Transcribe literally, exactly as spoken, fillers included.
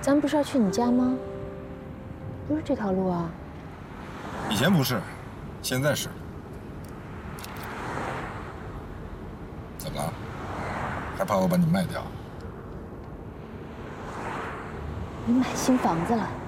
咱不是要去你家吗？不是这条路啊。 以前不是，现在是。怎么了？还怕我把你卖掉？ 你买新房子了？